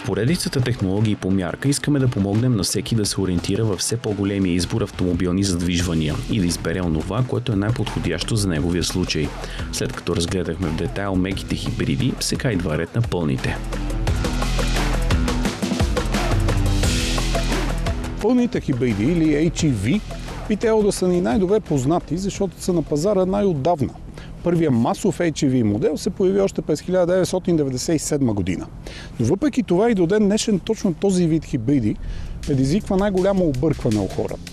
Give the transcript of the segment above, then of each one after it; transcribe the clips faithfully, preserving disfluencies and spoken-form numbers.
поредицата технологии по мярка искаме да помогнем на всеки да се ориентира във все по-големия избор автомобилни задвижвания и да избере онова, което е най-подходящо за неговия случай. След като разгледахме в детайл меките хибриди, сега идва ред на пълните. Пълните хибриди или Ейч И Ви би трябвало да са ни най-добре познати, защото са на пазара най-отдавна. Първият масов Ейч И Ви модел се появи още през хиляда деветстотин деветдесет и седма година. Но въпреки това и до ден днешен точно този вид хибриди предизвиква най-голямо объркване у хората.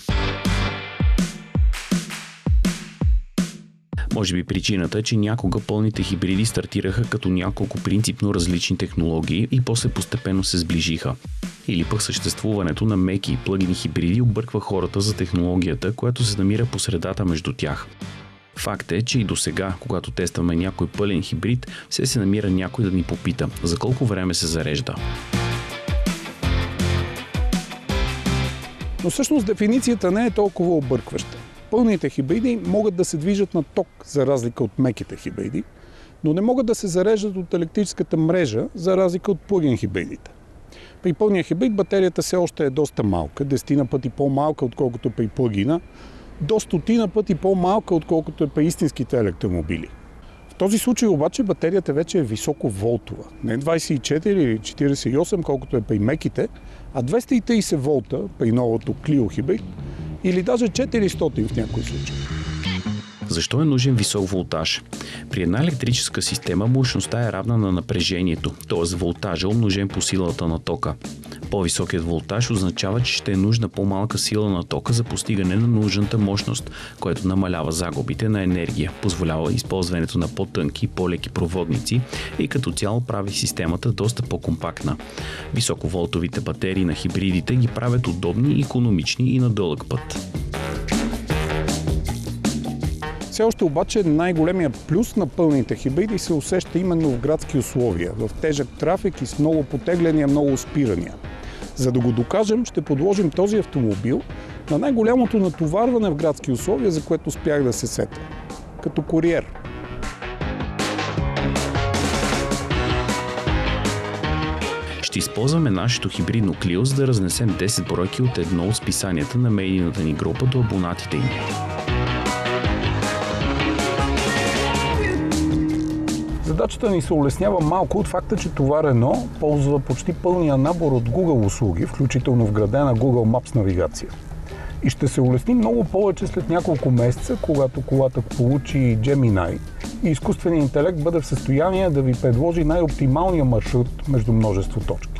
Може би причината е, че някога пълните хибриди стартираха като няколко принципно различни технологии и после постепенно се сближиха. Или пък съществуването на меки и плъгини хибриди обърква хората за технологията, която се намира по средата между тях. Факт е, че и до сега, когато тестваме някой пълен хибрид, все се намира някой да ни попита за колко време се зарежда. Но всъщност дефиницията не е толкова объркваща. Пълните хибриди могат да се движат на ток, за разлика от меките хибриди, но не могат да се зареждат от електрическата мрежа, за разлика от плъгин хибридите. При пълния хибрид батерията все още е доста малка, десетина пъти по-малка, отколкото при плъгина, до стотина пъти по-малка, отколкото е при истинските електромобили. В този случай обаче батерията вече е високо волтова. Не двадесет и четири или четиридесет и осем, колкото е при меките, а двеста и тридесет волта при новото Clio хибрид или даже четиристотин в някои случаи. Защо е нужен висок волтаж? При една електрическа система мощността е равна на напрежението, т.е. волтажа умножен по силата на тока. По-високият волтаж означава, че ще е нужна по-малка сила на тока за постигане на нужната мощност, което намалява загубите на енергия, позволява използването на по-тънки и по-леки проводници и като цяло прави системата доста по-компактна. Високоволтовите батерии на хибридите ги правят удобни, икономични и на дълъг път. Все още обаче най-големият плюс на пълните хибриди се усеща именно в градски условия, в тежък трафик и с много потегляния, много спирания. За да го докажем, ще подложим този автомобил на най-голямото натоварване в градски условия, за което успях да се сетя. Като куриер. Ще използваме нашето хибридно Clio, за да разнесем десет бройки от едно от списанията на медийната ни група до абонатите им. Задачата ни се улеснява малко от факта, че това Рено ползва почти пълния набор от Google услуги, включително вградена Google Maps навигация. И ще се улесни много повече след няколко месеца, когато колата получи Gemini и изкуственият интелект бъде в състояние да ви предложи най-оптималния маршрут между множество точки.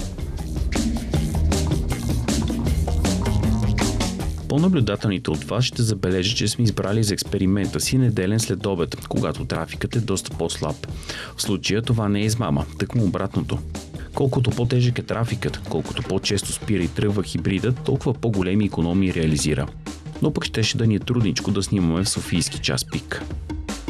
По-наблюдателните от вас ще забележат, че сме избрали за експеримента си неделен следобед, когато трафикът е доста по-слаб. В случая това не е измама, тъкмо обратното. Колкото по-тежък е трафикът, колкото по-често спира и тръгва хибридът, толкова по-големи икономии реализира. Но пък щеше да ни е трудничко да снимаме в софийски час пик.